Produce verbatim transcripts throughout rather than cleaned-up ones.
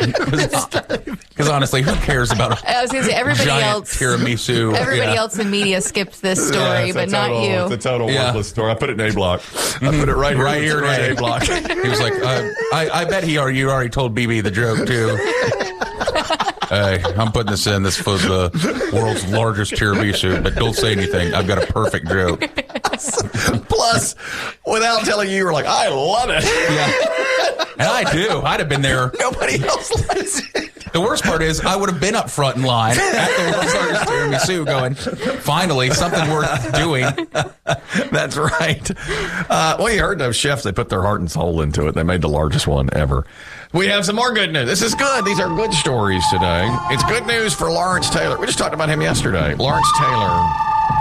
Because honestly, who cares about a I was going to say, everybody giant else, tiramisu? everybody Yeah. else in media skipped this story, Yeah, but it's a not total, you. It's a total Yeah. worthless story. I put it in A block. I put it right here. Right here in in A. A block. He was like, uh, I, I bet he already, you already told B B the joke, too. Hey, I'm putting this in. This was the world's largest tiramisu, but don't say anything. I've got a perfect joke. Plus, without telling you, you were like, I love it. Yeah. And I do. I'd have been there. Nobody else likes it. The worst part is I would have been up front in line at the world's largest tiramisu going, finally, something worth doing. That's right. Uh, well, you heard those chefs. They put their heart and soul into it. They made the largest one ever. We have some more good news. This is good. These are good stories today. It's good news for Lawrence Taylor. We just talked about him yesterday. Lawrence Taylor,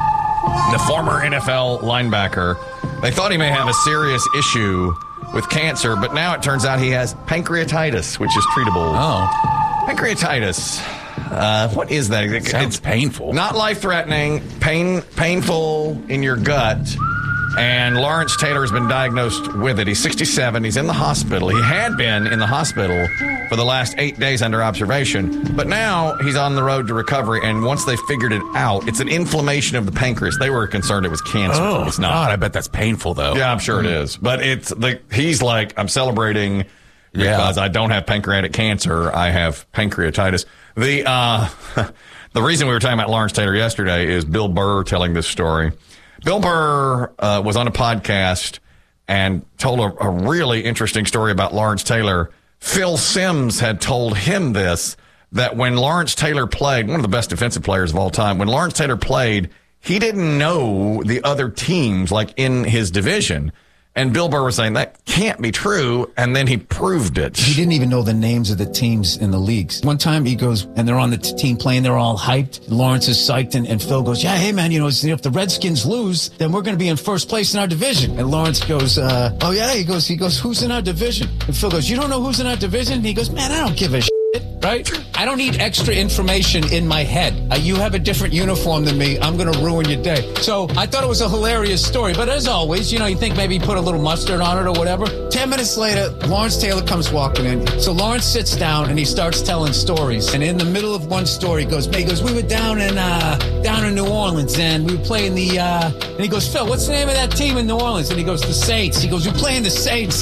the former N F L linebacker. They thought he may have a serious issue with cancer, but now it turns out he has pancreatitis, which is treatable. Oh. Pancreatitis. Uh, what is that? It sounds it's painful. Not life-threatening, pain, painful in your gut. And Lawrence Taylor has been diagnosed with it. He's sixty-seven. He's in the hospital. He had been in the hospital for the last eight days under observation. But now he's on the road to recovery. And once they figured it out, it's an inflammation of the pancreas. They were concerned it was cancer. Oh, it's not. God, I bet that's painful, though. Yeah, I'm sure it is. But it's like he's like, I'm celebrating because Yeah. I don't have pancreatic cancer. I have pancreatitis. The uh, the reason we were talking about Lawrence Taylor yesterday is Bill Burr telling this story. Bill Burr uh, was on a podcast and told a, a really interesting story about Lawrence Taylor. Phil Simms had told him this, that when Lawrence Taylor played, one of the best defensive players of all time, when Lawrence Taylor played, he didn't know the other teams like in his division. And Bill Burr was saying that can't be true. And then he proved it. He didn't even know the names of the teams in the leagues. One time he goes, and they're on the t- team playing, they're all hyped. Lawrence is psyched, and, and Phil goes, yeah, hey, man, you know, if the Redskins lose, then we're going to be in first place in our division. And Lawrence goes, uh, oh, yeah, he goes, he goes, who's in our division? And Phil goes, you don't know who's in our division? And he goes, man, I don't give a shit. Right? I don't need extra information in my head. Uh, you have a different uniform than me. I'm going to ruin your day. So I thought it was a hilarious story. But as always, you know, you think maybe put a little mustard on it or whatever. Ten minutes later, Lawrence Taylor comes walking in. So Lawrence sits down and he starts telling stories. And in the middle of one story, he goes, he goes, we were down in uh, down in New Orleans and we were playing the, uh, and he goes, Phil, what's the name of that team in New Orleans? And he goes, the Saints. He goes, we're playing the Saints.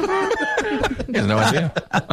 He has no idea.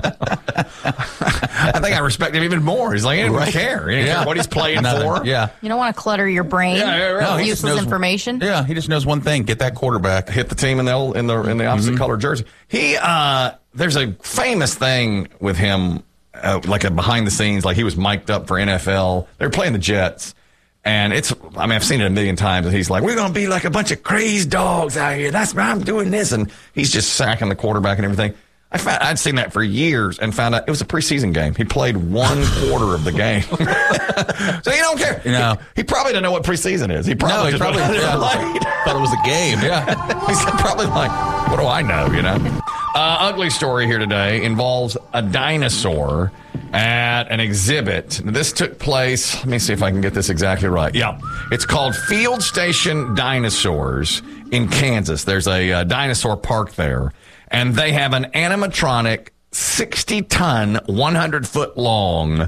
I think I respect him even more. He's like, he didn't Right. care. He didn't Yeah. care what he's playing Nothing. for. Yeah. You don't want to clutter your brain Yeah, yeah, right. No, with he just useless knows- information. Yeah, he just knows one thing. Get that quarterback. Hit the team in the in the in the opposite color jersey. He uh, there's a famous thing with him, uh, like a behind the scenes, like he was mic'd up for N F L. They were playing the Jets, and it's I mean I've seen it a million times. And he's like, we're gonna be like a bunch of crazed dogs out here. That's why I'm doing this, and he's just sacking the quarterback and everything. I found, I'd seen that for years and found out it was a preseason game. He played one quarter of the game. So you don't care. No. He, he probably didn't know what preseason is. He probably, No, he just probably wasn't yeah, played. thought it was a game. Yeah. He's probably like, what do I know, you know? Uh, ugly story here today involves a dinosaur at an exhibit. This took place, let me see if I can get this exactly right. Yeah. It's called Field Station Dinosaurs in Kansas. There's a uh, dinosaur park there. And they have an animatronic sixty-ton, one hundred foot long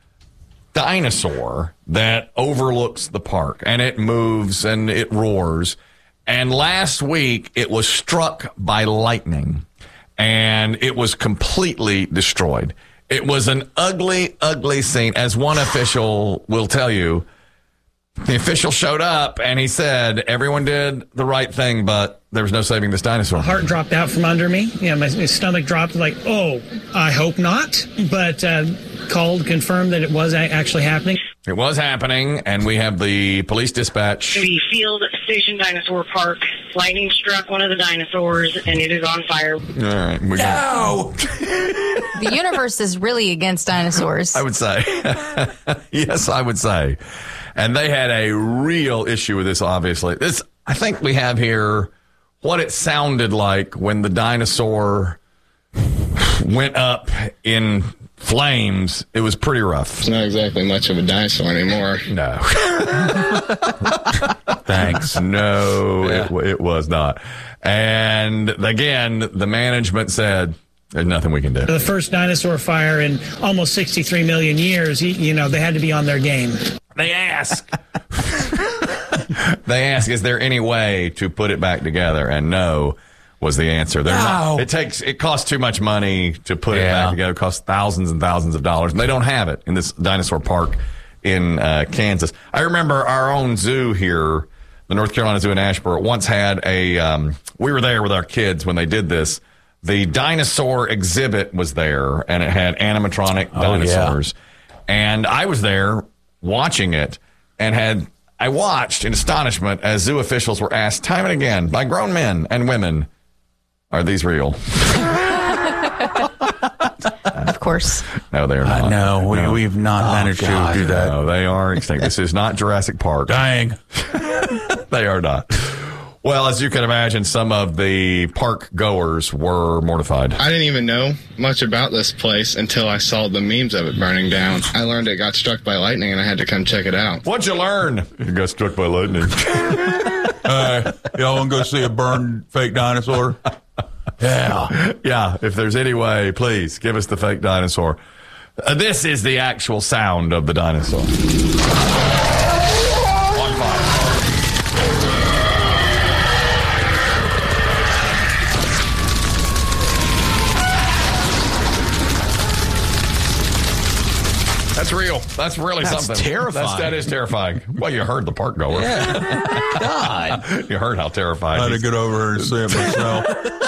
dinosaur that overlooks the park. And it moves and it roars. And last week, it was struck by lightning. And it was completely destroyed. It was an ugly, ugly scene. As one official will tell you, the official showed up and he said, everyone did the right thing, but there was no saving this dinosaur. Heart dropped out from under me. Yeah, my, my stomach dropped like, oh, I hope not. But uh, called, confirmed that it was a- actually happening. It was happening, and we have the police dispatch. The Field Station Dinosaur Park. Lightning struck one of the dinosaurs, and it is on fire. All right. We No! The universe is really against dinosaurs. I would say. Yes, I would say. And they had a real issue with this, obviously. This, I think we have here what it sounded like when the dinosaur went up in flames. It was pretty rough. It's not exactly much of a dinosaur anymore. No. Thanks. No, Yeah. it, it was not. And again, the management said, There's nothing we can do. The first dinosaur fire in almost sixty-three million years, you, you know, they had to be on their game. They ask. They ask, is there any way to put it back together? And no was the answer. They're No. not, it takes, it costs too much money to put it Yeah. back together. It costs thousands and thousands of dollars. And they don't have it in this dinosaur park in uh, Kansas. I remember our own zoo here, the North Carolina Zoo in Asheboro, once had a, um, we were there with our kids when they did this. The dinosaur exhibit was there, and it had animatronic Oh, dinosaurs. And I was there watching it, and had I watched in astonishment as zoo officials were asked time and again by grown men and women, "Are these real?" Of course. No, they're not. Uh, no, we, we've not managed God, to do that. No, they are extinct. This is not Jurassic Park. Dang. They are not. Well, as you can imagine, some of the park goers were mortified. I didn't even know much about this place until I saw the memes of it burning down. I learned it got struck by lightning and I had to come check it out. What'd you learn? You got struck by lightning. Uh, y'all want to go see a burned fake dinosaur? Yeah. Yeah, if there's any way, please give us the fake dinosaur. Uh, this is the actual sound of the dinosaur. On fire. That's real. That's really That's something. terrifying. That's, that is terrifying. Well, you heard the park goer. God. You heard how terrified I had he to get over here and see it myself.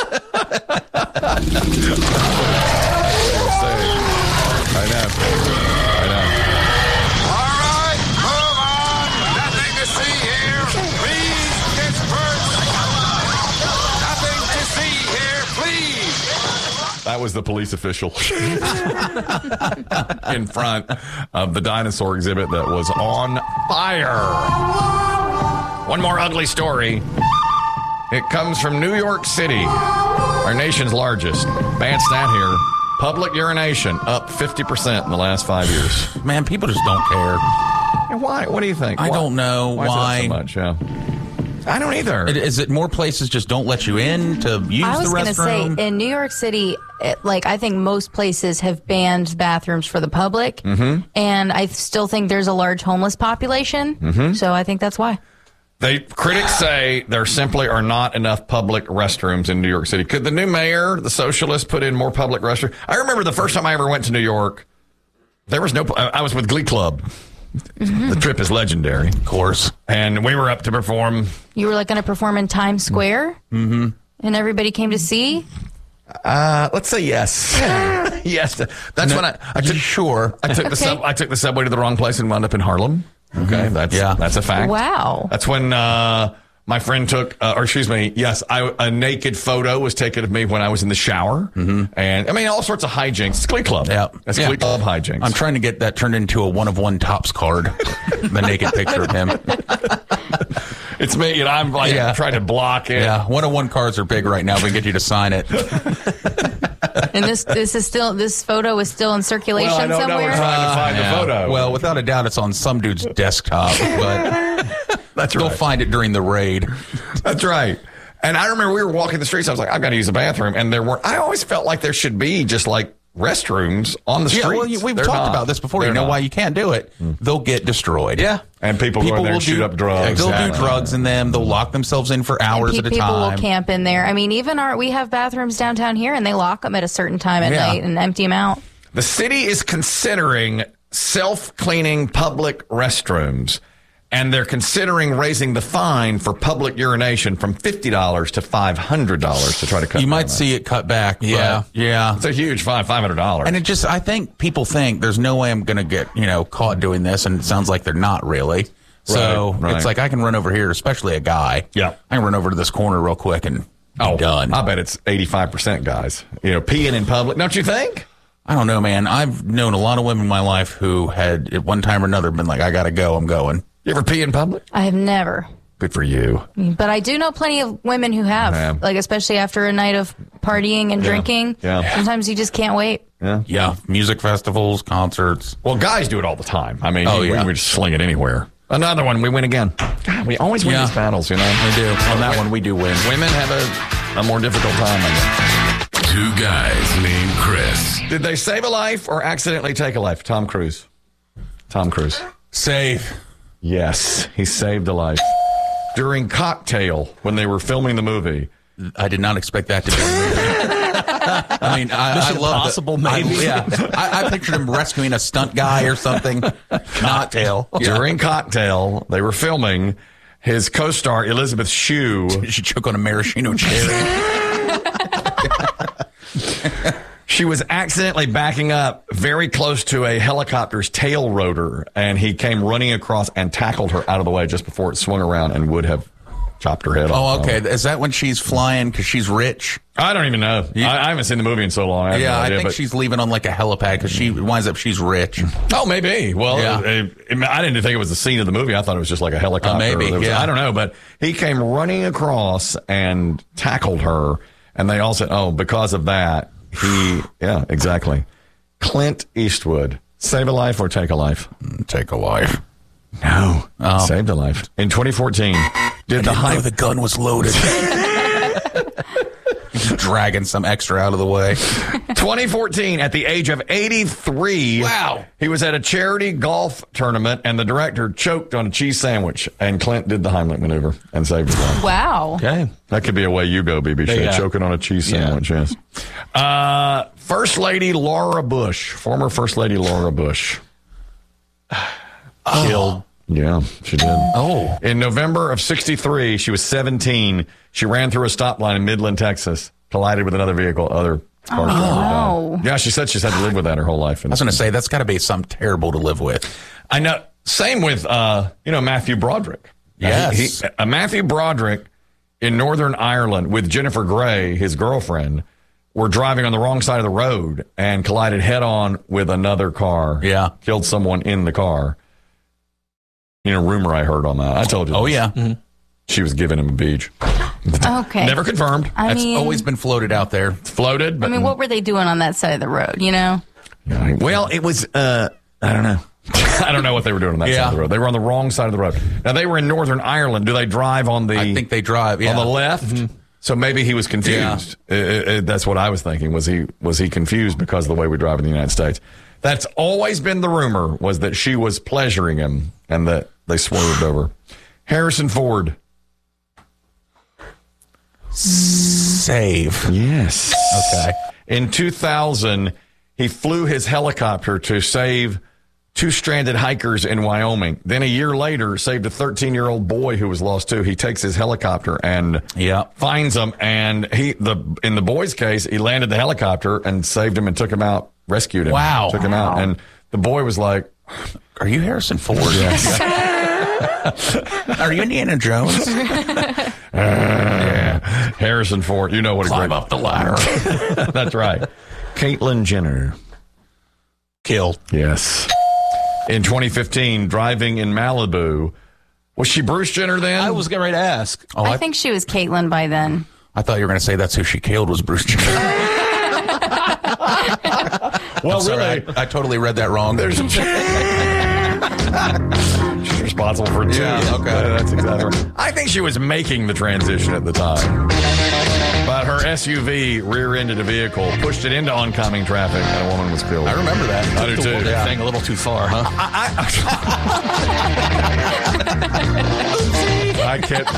I know. I know. All right, move on. Nothing to see here. Please, Pittsburgh. Nothing to see here, please. That was the police official in front of the dinosaur exhibit that was on fire. One more ugly story. It comes from New York City, our nation's largest. Bad stat here. Public urination up fifty percent in the last five years. Man, people just don't care. And why? What do you think? I Why- don't know why. why. Is that so much? Yeah. I don't either. It- Is it more places just don't let you in to use I was the going to say, restroom? in New York City, it, like, I think most places have banned bathrooms for the public. Mm-hmm. And I still think there's a large homeless population. Mm-hmm. So I think that's why. They critics say there simply are not enough public restrooms in New York City. Could the new mayor, the socialist, put in more public restrooms? I remember the first time I ever went to New York, there was no. I was with Glee Club. Mm-hmm. The trip is legendary, of course, and we were up to perform. You were like going to perform in Times Square, Mm-hmm. and everybody came to see. Uh, let's say yes. Yes, that's No, when I. I took, sure. I took the Okay. sub, I took the subway to the wrong place and wound up in Harlem. Okay, that's Yeah. that's a fact. Wow. That's when uh, my friend took, uh, or excuse me, yes, I, a naked photo was taken of me when I was in the shower, mm-hmm. and I mean all sorts of hijinks. It's Glee Club. Yeah, that's yeah. Glee Club hijinks. I'm trying to get that turned into a one of one tops card. The naked picture of him. It's me, and I'm like Yeah. trying to block it. Yeah, one of one cards are big right now. We can get you to sign it. And this this is still this photo is still in circulation Well, I don't know. somewhere. We're trying to find Yeah. the photo. Well, without a doubt, it's on some dude's desktop, but that's they'll right. find it during the raid. That's right. And I remember we were walking the streets. I was like, I've got to use the bathroom, and there were. I always felt like there should be just like restrooms on the streets. Yeah, well, you, we've They're talked not. about this before. They're you know not. why you can't do it? They'll get destroyed. Yeah, and people, go in there and shoot up drugs. They'll Exactly. do drugs in them. They'll lock themselves in for hours And at a pe- people time. will camp in there. I mean, even our we have bathrooms downtown here, and they lock them at a certain time at Yeah. night and empty them out. The city is considering self-cleaning public restrooms, and they're considering raising the fine for public urination from fifty dollars to five hundred dollars to try to cut You down might on see it cut back. Yeah. but, yeah. It's a huge fine, five hundred dollars. And it just, I think people think there's no way I'm going to get, you know, caught doing this. And it sounds like they're not really. So Right, right. it's like I can run over here, especially a guy. Yeah. I can run over to this corner real quick and be done. I bet it's eighty-five percent guys. You know, peeing in public. Don't you think? I don't know, man. I've known a lot of women in my life who had at one time or another been like, I got to go. I'm going. You ever pee in public? I have never, Good for you. but I do know plenty of women who have, Yeah. like especially after a night of partying and drinking. Yeah. Sometimes you just can't wait. Yeah. Yeah. Music festivals, concerts. Well, guys do it all the time. I mean, Oh, we, yeah. we just sling it anywhere. Another one, we win again. God, we always win Yeah. these battles, you know. We do. On that one, we do win. Women have a, a more difficult time, I guess. Two guys named Chris. Did they save a life or accidentally take a life? Tom Cruise. Tom Cruise. Save. Yes, he saved a life. During Cocktail, when they were filming the movie. I did not expect that to be a movie. I mean, I, Mission I love Impossible, the, maybe. I, yeah, I, I pictured him rescuing a stunt guy or something. Cocktail. Yeah. During Cocktail, they were filming. His co-star, Elizabeth Shue. She choke on a maraschino cherry. She was accidentally backing up very close to a helicopter's tail rotor, and he came running across and tackled her out of the way just before it swung around and would have chopped her head off. Oh, okay. Is that when she's flying because she's rich? I don't even know. You, I, I haven't seen the movie in so long. I have yeah, no idea, I think but, she's leaving on like a helipad because she winds up she's rich. Oh, maybe. Well, Yeah. it, it, I didn't think it was the scene of the movie. I thought it was just like a helicopter. Uh, maybe, There was- yeah. I don't know, but he came running across and tackled her, and they all said, oh, because of that, he, yeah, exactly. Clint Eastwood, save a life or take a life? Take a life. No, Oh. saved a life. In twenty fourteen, did the hype... the gun was loaded. He's dragging some extra out of the way. twenty fourteen, at the age of eighty-three, Wow. he was at a charity golf tournament, and the director choked on a cheese sandwich, and Clint did the Heimlich maneuver and saved his life. Wow. Okay. That could be a way you go, B B. Shea, Yeah. choking on a cheese Yeah. sandwich, yes. Uh, First Lady Laura Bush, former First Lady Laura Bush. Killed. Yeah, she did. Oh. In November of sixty-three, she was seventeen. She ran through a stop line in Midland, Texas, collided with another vehicle. Other cars driver no. died. Yeah, she said she's had to live with that her whole life. I was going to say, that's got to be something terrible to live with. I know. Same with, uh, you know, Matthew Broderick. Yes. He, he, uh, Matthew Broderick in Northern Ireland with Jennifer Grey, his girlfriend, were driving on the wrong side of the road and collided head on with another car. Yeah. Killed someone in the car. You know, rumor I heard on that. I told you. Oh, this. yeah. Mm-hmm. She was giving him a beach. Okay. Never confirmed. I That's mean, always been floated out there. Floated. But I mean, what were they doing on that side of the road, you know? Well, it was, uh, I don't know. I don't know what they were doing on that side Yeah. of the road. They were on the wrong side of the road. Now, they were in Northern Ireland. Do they drive on the... I think they drive, yeah. On the left? Mm-hmm. So maybe he was confused. Uh, uh, that's what I was thinking. Was he was he confused because of the way we drive in the United States? That's always been the rumor, was that she was pleasuring him and that they swerved over. Harrison Ford. Save. Yes. Okay. In two thousand, he flew his helicopter to save two stranded hikers in Wyoming. Then a year later, saved a thirteen-year-old boy who was lost too. He takes his helicopter and Yeah. finds him. And he, the in the boy's case, he landed the helicopter and saved him and took him out, rescued him. Wow. Took him Wow. out. And the boy was like, Are you Harrison Ford? Yes. Are you Indiana Jones? yeah. Harrison Ford. You know what a Climb great... up the ladder. That's right. Caitlyn Jenner. Killed. Yes. In twenty fifteen, driving in Malibu. Was she Bruce Jenner then? I was getting ready to ask. Oh, I I, think she was Caitlyn by then. I thought you were going to say that's who she killed was Bruce Jenner. well, I'm sorry, really, I, I totally read that wrong. there's she's responsible for two. Yeah, okay. Uh, that's exactly right. I think she was making the transition at the time. But her S U V rear-ended a vehicle, pushed it into oncoming traffic, and a woman was killed. I remember that. I do The too. woman Yeah. thing a little too far, huh? I can't.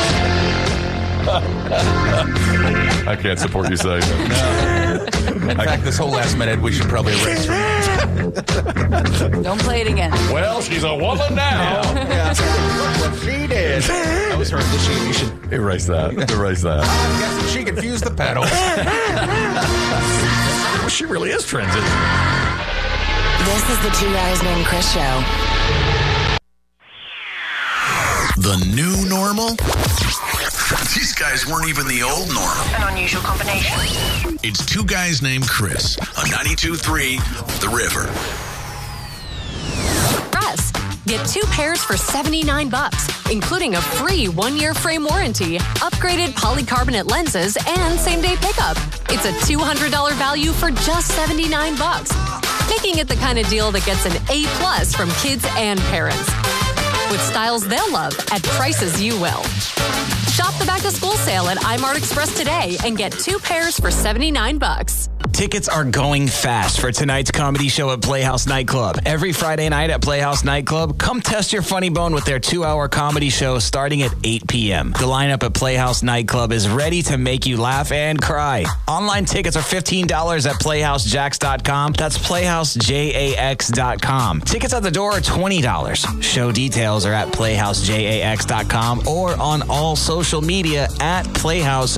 I can't support you saying that. In fact, this whole last minute, we should probably erase her. Don't play it again. Well, she's a woman now. Yeah. What she did. That was her initiative. You should. Erase that. Erase that. I'm guessing she confused the pedal. Well, she really is transitioning. This is the Two Guys Named Chris show. The new normal? These guys weren't even the old normal. An unusual combination. It's Two Guys Named Chris on ninety-two point three The River. Press. Get two pairs for seventy-nine bucks, including a free one-year frame warranty, upgraded polycarbonate lenses, and same-day pickup. It's a two hundred dollars value for just seventy-nine bucks, making it the kind of deal that gets an A plus from kids and parents. With styles they'll love at prices you will. Shop the back-to-school sale at iMart Express today and get two pairs for seventy-nine bucks. Tickets are going fast for tonight's comedy show at Playhouse Nightclub. Every Friday night at Playhouse Nightclub, come test your funny bone with their two-hour comedy show starting at eight p.m. The lineup at Playhouse Nightclub is ready to make you laugh and cry. Online tickets are fifteen dollars at playhouse jacks dot com. That's playhouse jax dot com. Tickets at the door are twenty dollars. Show details are at playhouse jax dot com or on all social media at playhouse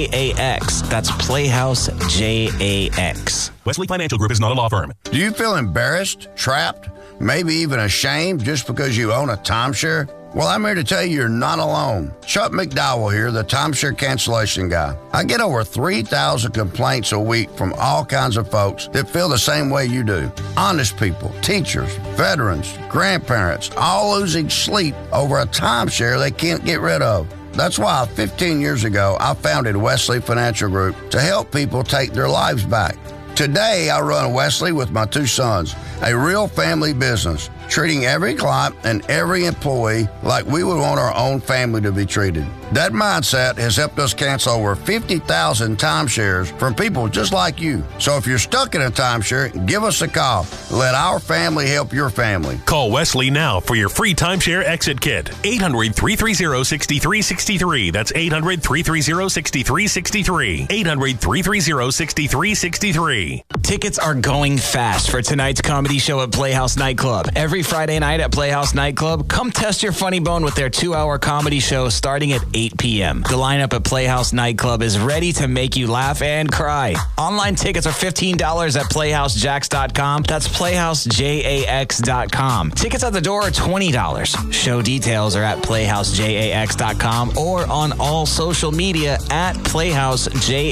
jax. That's playhouse jax. Wesley Financial Group is not a law firm. Do you feel embarrassed, trapped, maybe even ashamed just because you own a timeshare? Well, I'm here to tell you you're not alone. Chuck McDowell here, the timeshare cancellation guy. I get over three thousand complaints a week from all kinds of folks that feel the same way you do. Honest people, teachers, veterans, grandparents, all losing sleep over a timeshare they can't get rid of. That's why fifteen years ago, I founded Wesley Financial Group to help people take their lives back. Today, I run Wesley with my two sons, a real family business, treating every client and every employee like we would want our own family to be treated. That mindset has helped us cancel over fifty thousand timeshares from people just like you. So if you're stuck in a timeshare, give us a call. Let our family help your family. Call Wesley now for your free timeshare exit kit. eight hundred, three three zero, six three six three. That's eight hundred, three three zero, six three six three. eight hundred, three three zero, six three six three. Tickets are going fast for tonight's comedy show at Playhouse Nightclub. Every Friday night at Playhouse Nightclub, come test your funny bone with their two-hour comedy show starting at eight p.m. The lineup at Playhouse Nightclub is ready to make you laugh and cry. Online tickets are fifteen dollars at playhouse jacks dot com. That's playhouse jax dot com. Tickets at the door are twenty dollars. Show details are at playhouse jax dot com or on all social media at playhouse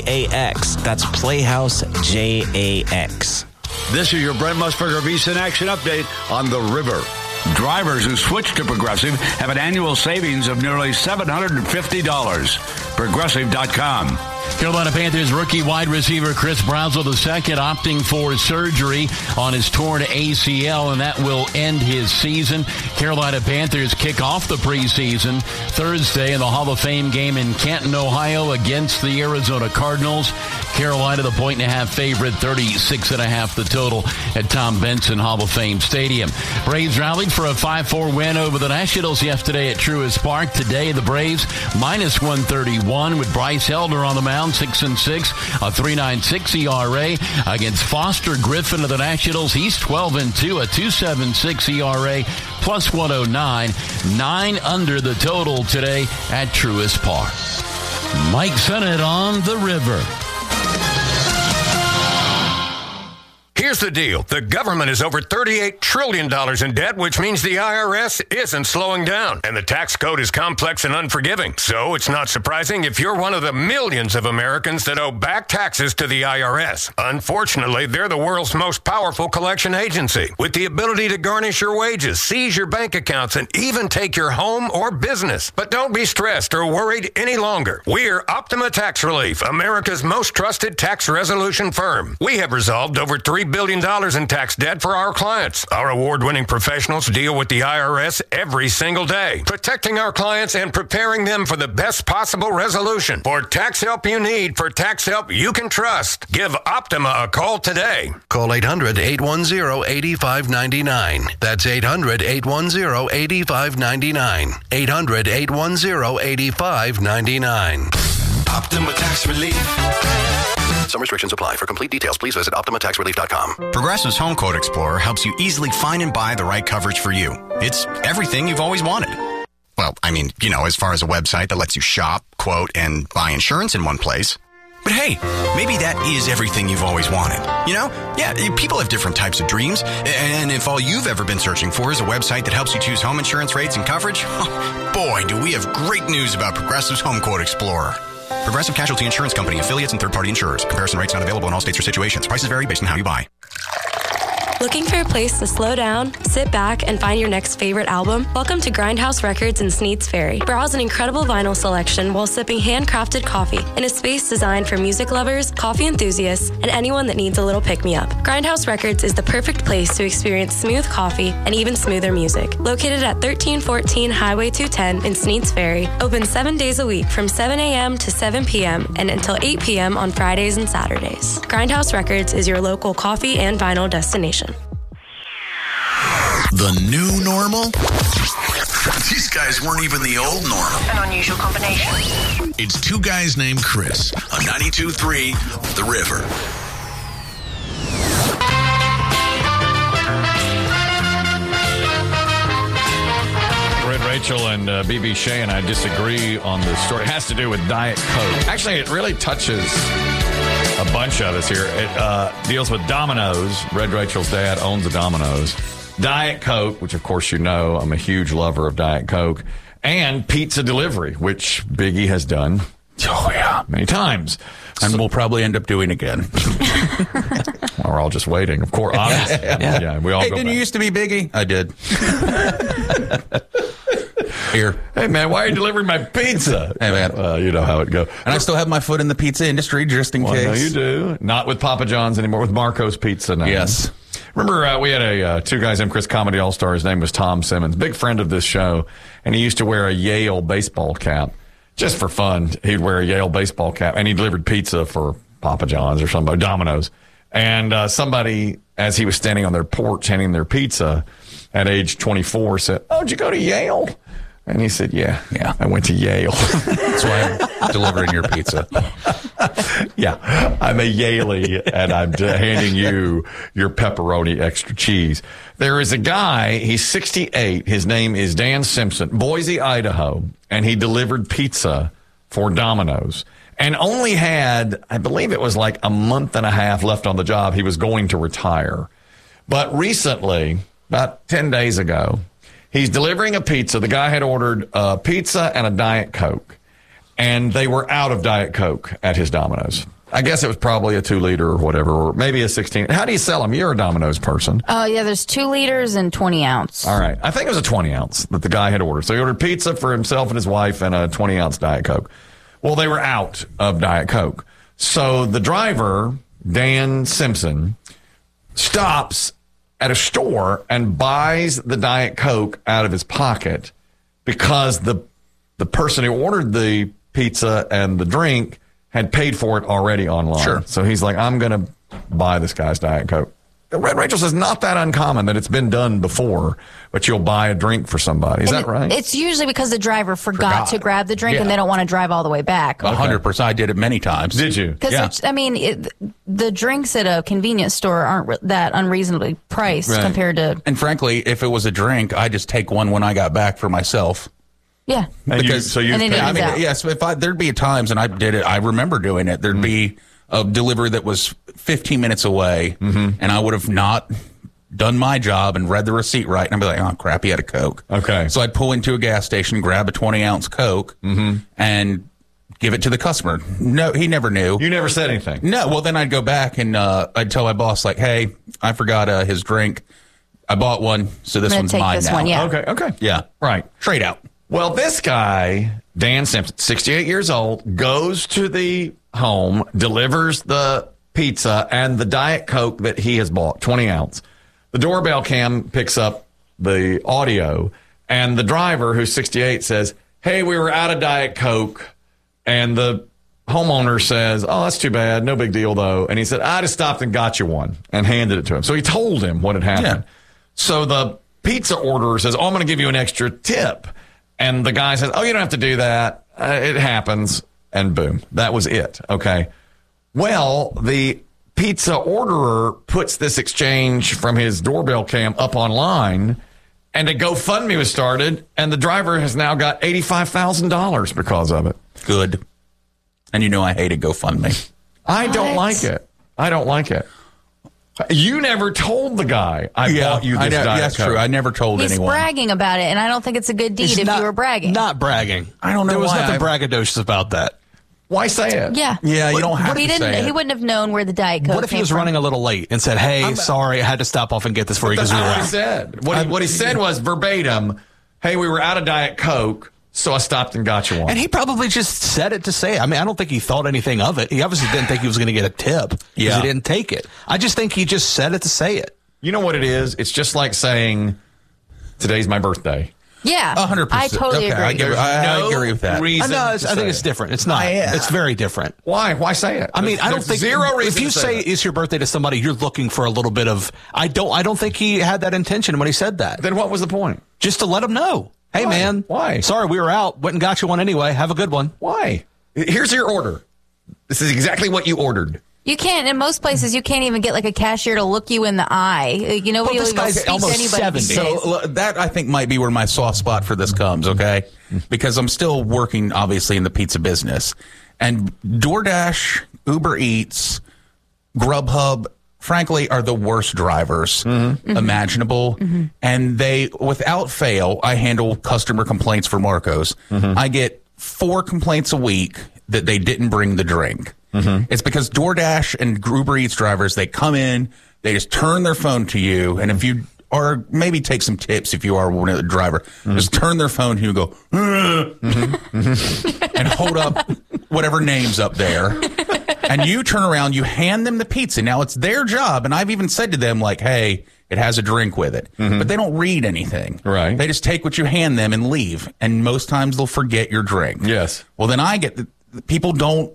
jax. That's playhouse jax. This is your Brent Musburger VSiN Action Update on the river. Drivers who switch to Progressive have an annual savings of nearly seven hundred fifty dollars. Progressive dot com. Carolina Panthers rookie wide receiver Chris Brownsville the second opting for surgery on his torn A C L, and that will end his season. Carolina Panthers kick off the preseason Thursday in the Hall of Fame game in Canton, Ohio against the Arizona Cardinals. Carolina, the point and a half favorite, thirty-six and a half the total at Tom Benson Hall of Fame Stadium. Braves rallied for a five four win over the Nationals yesterday at Truist Park. Today, the Braves minus one thirty-one with Bryce Elder on the mound, six and six, a three point nine six E R A against Foster Griffin of the Nationals. He's twelve and two, a two point seven six E R A, plus one oh nine, nine under the total today at Truist Park. Mike Sennett on the river. Here's the deal. The government is over thirty-eight trillion dollars in debt, which means the I R S isn't slowing down. And the tax code is complex and unforgiving. So it's not surprising if you're one of the millions of Americans that owe back taxes to the I R S. Unfortunately, they're the world's most powerful collection agency, with the ability to garnish your wages, seize your bank accounts, and even take your home or business. But don't be stressed or worried any longer. We're Optima Tax Relief, America's most trusted tax resolution firm. We have resolved over three billion dollars in tax debt for our clients. Our award-winning professionals deal with the I R S every single day, protecting our clients and preparing them for the best possible resolution. For tax help you need, for tax help you can trust, give Optima a call today. Call eight hundred, eight one zero, eight five nine nine. That's eight hundred, eight one zero, eight five nine nine. eight hundred, eight one zero, eight five nine nine. Optima Tax Relief. Some restrictions apply. For complete details, please visit optima tax relief dot com. Progressive's Home Quote Explorer helps you easily find and buy the right coverage for you. It's everything you've always wanted. Well, I mean, you know, as far as a website that lets you shop, quote, and buy insurance in one place. But hey, maybe that is everything you've always wanted. You know? Yeah, people have different types of dreams. And if all you've ever been searching for is a website that helps you choose home insurance rates and coverage, boy, do we have great news about Progressive's Home Quote Explorer. Progressive Casualty Insurance Company, affiliates, and third-party insurers. Comparison rates not available in all states or situations. Prices vary based on how you buy. Looking for a place to slow down, sit back, and find your next favorite album? Welcome to Grindhouse Records in Sneads Ferry. Browse an incredible vinyl selection while sipping handcrafted coffee in a space designed for music lovers, coffee enthusiasts, and anyone that needs a little pick-me-up. Grindhouse Records is the perfect place to experience smooth coffee and even smoother music. Located at thirteen fourteen Highway two ten in Sneads Ferry, open seven days a week from seven a.m. to seven p.m. and until eight p.m. on Fridays and Saturdays. Grindhouse Records is your local coffee and vinyl destination. The new normal? These guys weren't even the old normal. An unusual combination. It's two guys named Chris on ninety-two point three The River. Red Rachel and uh, B B Shea and I disagree on this story. It has to do with Diet Coke. Actually, it really touches a bunch of us here. It uh, deals with Domino's. Red Rachel's dad owns a Domino's. Diet Coke, which of course you know, I'm a huge lover of Diet Coke, and pizza delivery, which Biggie has done. Oh, yeah. Many times. And so, we'll probably end up doing again. We're all just waiting, of course. Obviously. yeah. yeah, we all hey, go didn't back. You used to be Biggie? I did. Here. Hey, man, why are you delivering my pizza? Hey, man. Uh, you know how it goes. And I still have my foot in the pizza industry, just in well, case. No, you do. Not with Papa John's anymore, with Marco's Pizza now. Yes. Remember, uh, we had a uh, Two Guys Named Chris Comedy All-Star. His name was Tom Simmons, big friend of this show, and he used to wear a Yale baseball cap. Just for fun, he'd wear a Yale baseball cap, and he delivered pizza for Papa John's or somebody, Domino's. And uh, somebody, as he was standing on their porch handing their pizza at age twenty-four, said, "Oh, did you go to Yale?" And he said, yeah, yeah, I went to Yale. That's why I'm delivering your pizza. Yeah, I'm a Yaley, and I'm handing you your pepperoni extra cheese. There is a guy, he's sixty-eight. His name is Dan Simpson, Boise, Idaho, and he delivered pizza for Domino's and only had, I believe it was like a month and a half left on the job. He was going to retire. But recently, about ten days ago, he's delivering a pizza. The guy had ordered a pizza and a Diet Coke, and they were out of Diet Coke at his Domino's. I guess it was probably a two liter or whatever, or maybe a sixteen. How do you sell them? You're a Domino's person. Oh, uh, yeah, there's two liters and twenty ounce. All right. I think it was a twenty ounce that the guy had ordered. So he ordered pizza for himself and his wife and a twenty ounce Diet Coke. Well, they were out of Diet Coke. So the driver, Dan Simpson, stops at a store and buys the Diet Coke out of his pocket because the the person who ordered the pizza and the drink had paid for it already online. Sure. So he's like, I'm going to buy this guy's Diet Coke. Red Rachel says not that uncommon that it's been done before, but you'll buy a drink for somebody. Is and that right? It's usually because the driver forgot, Forgot. to grab the drink Yeah. and they don't want to drive all the way back. A hundred percent. I did it many times. Did you? Because, Yeah. I mean, it, the drinks at a convenience store aren't re- that unreasonably priced Right. compared to, And frankly, if it was a drink, I just take one when I got back for myself. yeah. And you- so you And it I evens mean, out. yes, if I, there'd be times, and I did it, I remember doing it, there'd be a delivery that was fifteen minutes away, and I would have not done my job and read the receipt right, and I'd be like, oh, crap, he had a Coke. Okay. So I'd pull into a gas station, grab a twenty-ounce Coke, and give it to the customer. No, he never knew. You never said anything. No, well, then I'd go back, and uh, I'd tell my boss, like, hey, I forgot uh, his drink. I bought one, so this I'm gonna one's take mine this now. one, yeah. Okay, okay. Yeah. Right. Trade out. Well, this guy, Dan Simpson, sixty-eight years old, goes to the home, delivers the pizza and the Diet Coke that he has bought, twenty ounce. The doorbell cam picks up the audio, and the driver, who's sixty-eight, says, hey, we were out of Diet Coke. And the homeowner says, oh, that's too bad. No big deal, though. And he said, I just stopped and got you one, and handed it to him. So he told him what had happened. Yeah. So the pizza orderer says, oh, I'm going to give you an extra tip. And the guy says, oh, you don't have to do that. Uh, it happens. And boom, that was it. Okay. Well, the pizza orderer puts this exchange from his doorbell cam up online, and a GoFundMe was started, and the driver has now got eighty-five thousand dollars because of it. Good. And you know I hated GoFundMe. I don't like it. I don't like it. You never told the guy I bought you this I know, Diet that's Coke. true. I never told He's anyone. bragging about it, and I don't think it's a good deed He's if not- you were bragging. Not bragging. I don't know There was why nothing I- braggadocious about that. Why say it? Yeah. Yeah, you don't have he to didn't, say it. He wouldn't have known where the Diet Coke What if he came was from. running a little late and said, "Hey, I'm- sorry, I had to stop off and get this for you because That's we were not what he out." said. What he, what he said was verbatim, hey, we were out of Diet Coke, so I stopped and got you one. And he probably just said it to say it. I mean, I don't think he thought anything of it. He obviously didn't think he was going to get a tip because Yeah. he didn't take it. I just think he just said it to say it. You know what it is? It's just like saying, today's my birthday. Yeah. A hundred I percent. totally Okay, agree. I give- There's I- I no agree with that. reason I, know, it's, to I think say it's it. different. It's not. I, uh, it's very different. Why? Why say it? I mean, I don't There's think zero reason if you to say that. it's your birthday to somebody, you're looking for a little bit of. I don't. I don't think he had that intention when he said that. Then what was the point? Just to let him know. Hey, Why? man. Why? Sorry, we were out. Went and got you one anyway. Have a good one. Why? Here's your order. This is exactly what you ordered. You can't, in most places, you can't even get like a cashier to look you in the eye. You know, Well, you this even guy's speak to almost anybody seventy. these So days. l- that I think might be where my soft spot for this comes. Okay, because I'm still working, obviously, in the pizza business, and DoorDash, Uber Eats, Grubhub, frankly, are the worst drivers imaginable. And they, without fail, I handle customer complaints for Marcos. I get four complaints a week that they didn't bring the drink. It's because DoorDash and Uber Eats drivers, they come in, they just turn their phone to you, and if you or maybe take some tips if you are one of the driver, just turn their phone to you and go, and hold up whatever name's up there. And you turn around, you hand them the pizza. Now it's their job, and I've even said to them, like, hey, it has a drink with it. But they don't read anything. Right. They just take what you hand them and leave. And most times they'll forget your drink. Yes. Well, then I get, the, the people don't,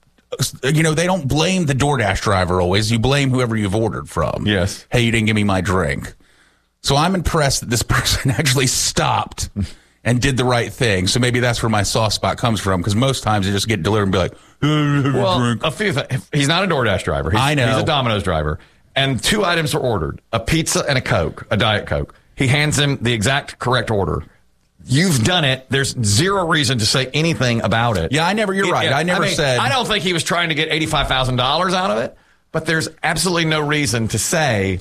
you know, they don't blame the DoorDash driver always. You blame whoever you've ordered from. Yes. Hey, you didn't give me my drink. So I'm impressed that this person actually stopped and did the right thing. So maybe that's where my soft spot comes from, because most times they just get delivered and be like, Well, drink. a few things. He's not a DoorDash driver. He's, I know. He's a Domino's driver. And two items were ordered, a pizza and a Coke, a Diet Coke. He hands him the exact correct order. You've done it. There's zero reason to say anything about it. Yeah, I never, you're It- right. it- I never mean, said. I don't think he was trying to get eighty-five thousand dollars out of it, but there's absolutely no reason to say,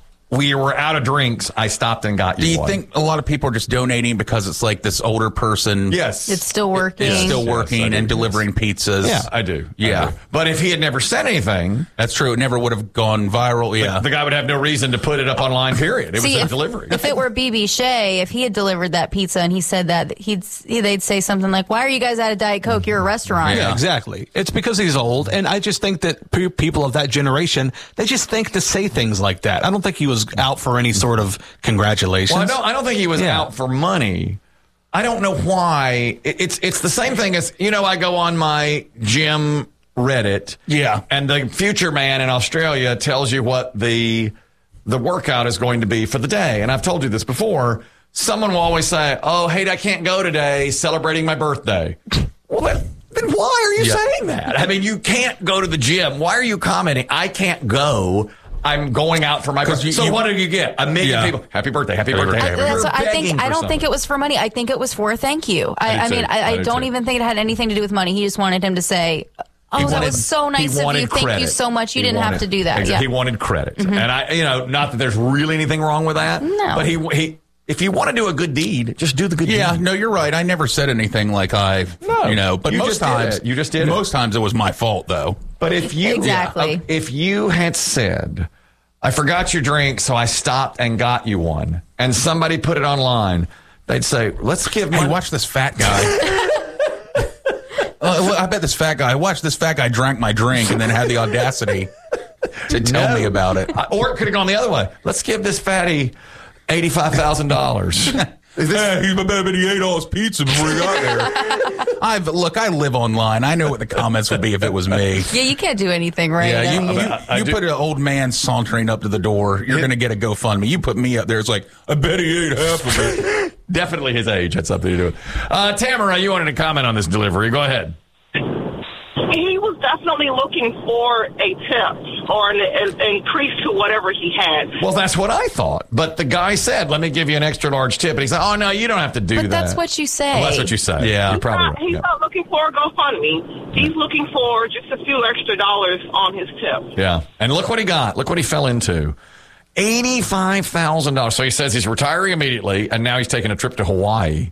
we were out of drinks, I stopped and got you Do you one. think a lot of people are just donating because it's like this older person? Yes. It's still working. Is still Yes, working I do, and delivering pizzas. Yeah, I do. Yeah. I do. But if he had never said anything, That's true. It never would have gone viral. Yeah. the guy would have no reason to put it up online, period. It See, was a if, delivery. if it were B B Shea, if he had delivered that pizza and he said that, he'd they'd say something like, "Why are you guys out of Diet Coke? You're a restaurant." Yeah, exactly. It's because he's old, and I just think that pe- people of that generation, they just think to say things like that. I don't think he was out for any sort of congratulations. Well, I don't, I don't think he was Yeah. out for money. I don't know why. It, it's it's the same thing as, you know, I go on my gym Reddit. Yeah. And the future man in Australia tells you what the the workout is going to be for the day. And I've told you this before. Someone will always say, oh, hey, I can't go today, celebrating my birthday. Well, then, then why are you Yeah. saying that? I mean, you can't go to the gym. Why are you commenting? I can't go. I'm going out for my birthday. you- So you- what do you get? A million Yeah. people. Happy birthday. Happy, Happy birthday. birthday. happy I, that's birthday. what I You're think. begging I for don't think something. it was for money. I think it was for a thank you. I, I do I, mean, too. I, I I do don't too. even think it had anything to do with money. He just wanted him to say, "Oh, He that wanted- was so he nice of wanted you. Thank you credit. so much. You He didn't have wanted- to do that." Exactly. Yeah. He wanted credit. And I, you know, not that there's really anything wrong with that. No. But he, he, if you want to do a good deed, just do the good Yeah, deed. no, you're right. I never said anything like I, No, you know, but you most just did times, it. You just did it. most times it was my fault though. But if you, Exactly. yeah, if you had said, I forgot your drink, so I stopped and got you one, and somebody put it online, they'd say, let's give Hey, money. watch this fat guy. Uh, well, I bet this fat guy. I watched this fat guy drank my drink and then had the audacity to tell No. me about it. I- Or it could have gone the other way. Let's give this fatty eighty-five thousand dollars. Hey, he's my baby. He ate all his pizza before he got there. I've look. I live online. I know what the comments would be if it was me. Yeah, you can't do anything, right? Yeah, I you, mean, you, I- I you do- put an old man sauntering up to the door, you're going to get a GoFundMe. You put me up there, it's like, I bet he ate half of it. Definitely his age had something to do with it. Uh, Tamara, you wanted to comment on this delivery. Go ahead. He was definitely looking for a tip or an, an increase to whatever he had. Well, that's what I thought. But the guy said, let me give you an extra large tip. And he said, oh, no, you don't have to do but that. that's what you say. Well, that's what you say. Yeah. You're probably Not- right. he's Yeah. not looking for a GoFundMe. He's looking for just a few extra dollars on his tip. Yeah. And look what he got. Look what he fell into. eighty-five thousand dollars. So he says he's retiring immediately, and now he's taking a trip to Hawaii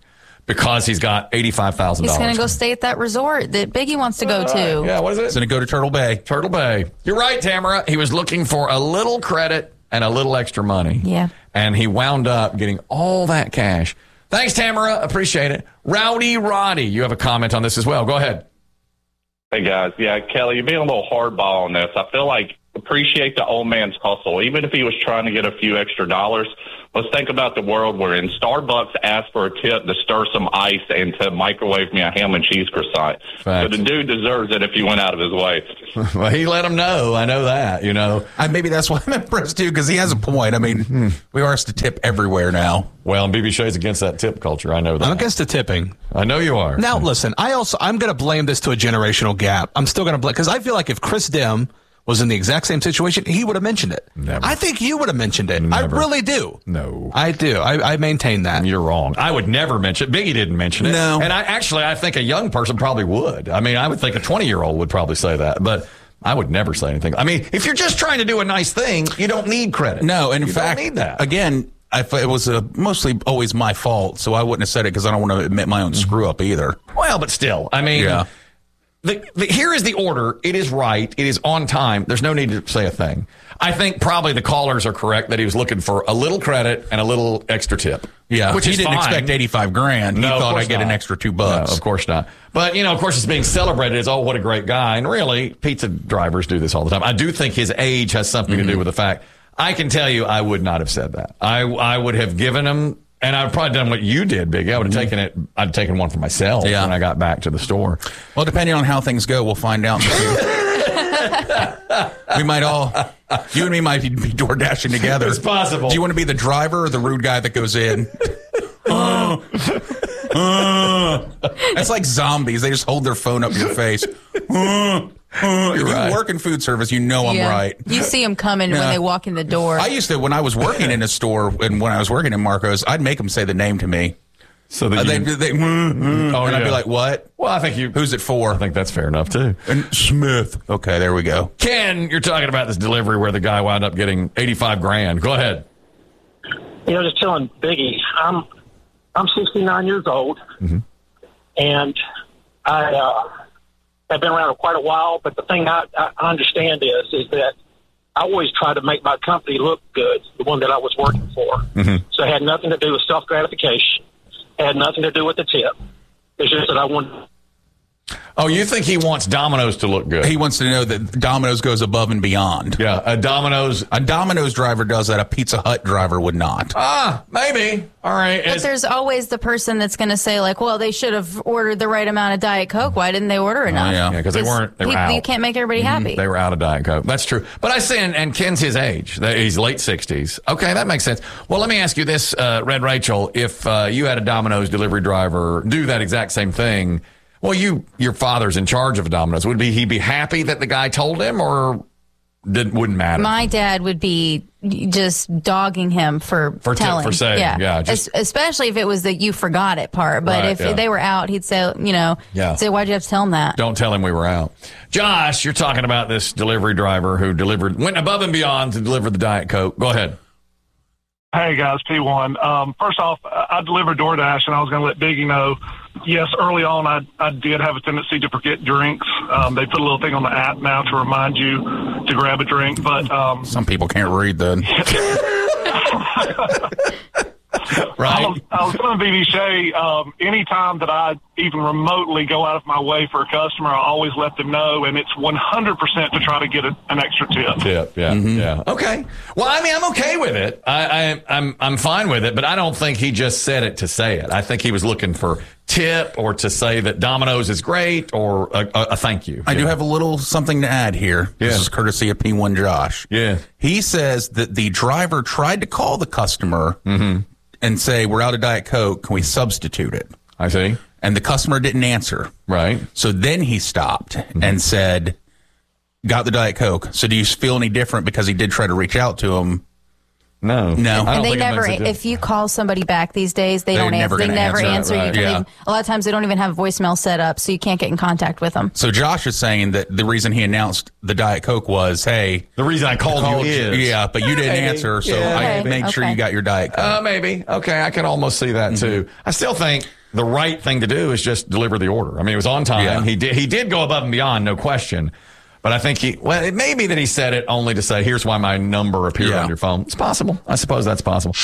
because he's got eighty-five thousand dollars. He's going to go stay at that resort that Biggie wants to go to. Yeah, what is it? He's going to go to Turtle Bay. Turtle Bay. You're right, Tamara. He was looking for a little credit and a little extra money. Yeah. And he wound up getting all that cash. Thanks, Tamara. Appreciate it. Rowdy Roddy, you have a comment on this as well. Go ahead. Hey, guys. Yeah, Kelly, you're being a little hardball on this. I feel like appreciate the old man's hustle. Even if he was trying to get a few extra dollars, let's think about the world we're in. Starbucks asked for a tip to stir some ice and to microwave me a ham and cheese croissant. So the dude deserves it if he went out of his way. Well, he let him know. I know that, you know. I, maybe that's why I'm impressed, too, because he has a point. I mean, we are asked to tip everywhere now. Well, and B B Shay's against that tip culture. I know that. I'm against the tipping. I know you are. Now, listen, I also, I'm going to blame this to a generational gap. I'm still going to blame, because I feel like if Chris Dim was in the exact same situation, he would have mentioned it. Never. I think you would have mentioned it. Never. I really do. No. I do. I, I maintain that. You're wrong. I would never mention it. Biggie didn't mention it. No. And I actually, I think a young person probably would. I mean, I would think a twenty-year-old would probably say that. But I would never say anything. I mean, if you're just trying to do a nice thing, you don't need credit. No, and in you fact, don't need that. again, I, it was uh, mostly always my fault, so I wouldn't have said it because I don't want to admit my own screw up either. Well, but still, I mean, yeah. the, the, here is the order. It is right. It is on time. There's no need to say a thing. I think probably the callers are correct that he was looking for a little credit and a little extra tip. Yeah, which he is didn't fine. expect eighty-five grand. No, he of thought course I'd get not. an extra two bucks. No, of course not. But, you know, of course, it's being celebrated as, oh, what a great guy. And really, pizza drivers do this all the time. I do think his age has something Mm-hmm. to do with the fact. I can tell you I would not have said that. I I would have given him, and I've probably done what you did, Biggie. I would have taken it. I'd have taken one for myself Yeah. when I got back to the store. Well, depending on how things go, we'll find out. We might all, you and me might be door dashing together. It's possible. Do you want to be the driver or the rude guy that goes in? uh, uh. It's like zombies. They just hold their phone up to your face. Uh, uh. If right. you work in food service, you know I'm Yeah. right. You see them coming Yeah. when they walk in the door. I used to, when I was working in a store and when I was working in Marco's, I'd make them say the name to me. So that Uh, you they, can- they, mm, mm, Oh, and I'd yeah. be like, what? Well, I think you. Who's it for? I think that's fair enough, too. And Smith. Okay, there we go. Ken, you're talking about this delivery where the guy wound up getting eighty-five grand. Go ahead. You know, just telling Biggie, I'm I'm sixty-nine years old, Mm-hmm. and I uh, have been around for quite a while. But the thing I, I understand is is that I always try to make my company look good, the one that I was working for. Mm-hmm. So it had nothing to do with self gratification. It had nothing to do with the tip. It's just that I wanted. Oh, you think he wants Domino's to look good? He wants to know that Domino's goes above and beyond. Yeah, a Domino's. A Domino's driver does that. A Pizza Hut driver would not. Ah, maybe. All right. But It's- there's always the person that's going to say, like, well, they should have ordered the right amount of Diet Coke. Why didn't they order enough? Yeah, because they weren't. They were you, out. you can't make everybody happy. They were out of Diet Coke. That's true. But I say, and, and Ken's his age. That- He's late sixties. Okay, that makes sense. Well, let me ask you this, uh, Red Rachel. If uh, you had a Domino's delivery driver do that exact same thing, well, you your father's in charge of Domino's. Would be he be happy that the guy told him, or didn't wouldn't matter? My dad would be just dogging him for, For t- telling. for saying, yeah, just- Es- especially if it was the you forgot it part. But Right, if yeah. they were out, he'd say, you know, Yeah. say, why'd you have to tell him that? Don't tell him we were out. Josh, you're talking about this delivery driver who delivered went above and beyond to deliver the Diet Coke. Go ahead. Hey, guys, P one. Um, first off, I delivered DoorDash, and I was going to let Biggie know, yes, early on I, I did have a tendency to forget drinks. Um, they put a little thing on the app now to remind you to grab a drink. But um, Some people can't read then. right. I was, I was telling B B Shay, um, anytime that I even remotely go out of my way for a customer, I always let them know, and it's one hundred percent to try to get a, an extra tip. Tip, yeah, yeah. Okay. Well, I mean, I'm okay with it. I, I, I'm, I'm fine with it, but I don't think he just said it to say it. I think he was looking for tip or to say that Domino's is great or a, a, a thank you. I do have a little something to add here. This Yeah. is courtesy of P one Josh. Yeah. He says that the driver tried to call the customer and say, we're out of Diet Coke. Can we substitute it? I see. And the customer didn't answer. Right. So then he stopped and said, got the Diet Coke. So do you feel any different because he did try to reach out to him? No. No. And they never, if you call somebody back these days, they They're don't never answer. They gonna never answer that, answer. You right. can Yeah. even, a lot of times they don't even have voicemail set up, so you can't get in contact with them. So Josh is saying that the reason he announced the Diet Coke was, hey, the reason I called you is- yeah, but you didn't Maybe. answer, so Yeah, I maybe. made sure Okay. you got your Diet Coke. Uh, maybe. Okay, I can almost see that too. I still think the right thing to do is just deliver the order. I mean, it was on time. Yeah. He did he did go above and beyond, no question. But I think he, well, it may be that he said it only to say, here's why my number appeared Yeah. on your phone. It's possible. I suppose that's possible.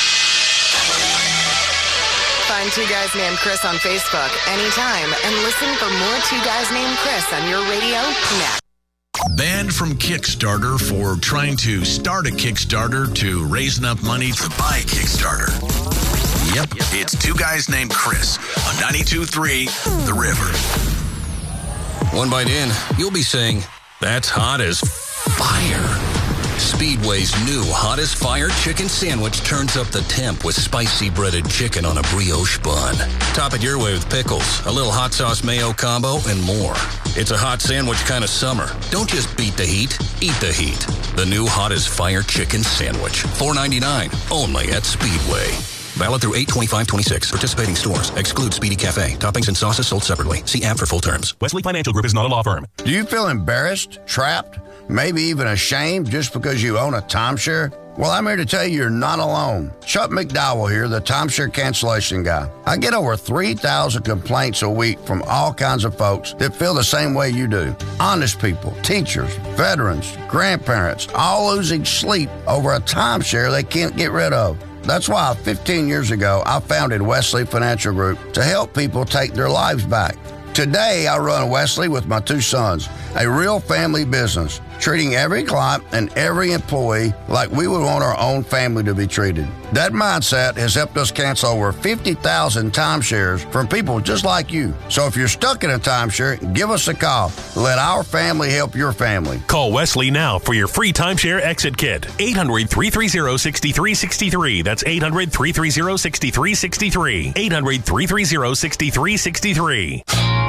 Find Two Guys Named Chris on Facebook anytime and listen for more Two Guys Named Chris on your radio next. Banned from Kickstarter for trying to start a Kickstarter to raise enough money to buy Kickstarter. Yep, it's Two Guys Named Chris on ninety-two point three The River. One bite in, you'll be saying, that's hot as fire. Speedway's new Hot as Fire chicken sandwich turns up the temp with spicy breaded chicken on a brioche bun. Top it your way with pickles, a little hot sauce mayo combo, and more. It's a hot sandwich kind of summer. Don't just beat the heat, eat the heat. The new Hot as Fire chicken sandwich, four ninety-nine, only at Speedway. Valid through eight twenty-five twenty-six. Participating stores. Exclude Speedy Cafe. Toppings and sauces sold separately. See app for full terms. Wesley Financial Group is not a law firm. Do you feel embarrassed, trapped, maybe even ashamed just because you own a timeshare? Well, I'm here to tell you you're not alone. Chuck McDowell here, the timeshare cancellation guy. I get over three thousand complaints a week from all kinds of folks that feel the same way you do. Honest people, teachers, veterans, grandparents, all losing sleep over a timeshare they can't get rid of. That's why fifteen years ago, I founded Wesley Financial Group to help people take their lives back. Today, I run Wesley with my two sons, a real family business, treating every client and every employee like we would want our own family to be treated. That mindset has helped us cancel over fifty thousand timeshares from people just like you. So if you're stuck in a timeshare, give us a call. Let our family help your family. Call Wesley now for your free timeshare exit kit. eight hundred, three three zero, six three six three. That's eight hundred, three three zero, six three six three. eight hundred, three three zero, six three six three.